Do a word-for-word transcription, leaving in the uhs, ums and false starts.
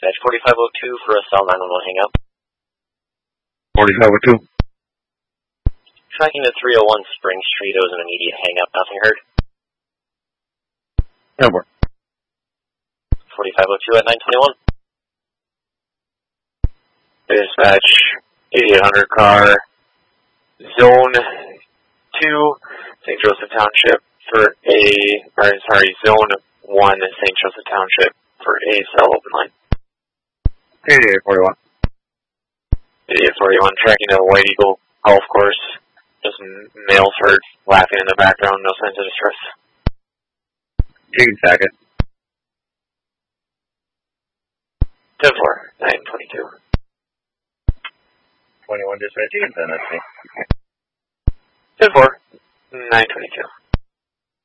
dispatch. forty-five oh two for a cell nine one one hang up. forty-five oh two. Tracking to three oh one Spring Street, it was an immediate hang up, nothing heard. Number. forty-five oh two at nine twenty-one. Dispatch, eighty-eight hundred car, zone two, Saint Joseph Township for a, or sorry, zone one, Saint Joseph Township for a cell open line. eighty-eight forty-one. eighty-eight forty-one, tracking to White Eagle Golf Course. Just males heard laughing in the background, no signs of distress. Chicken Sacket. ten four, nine twenty-two. twenty-one dispatch, you can send that to me. ten four, nine twenty-two.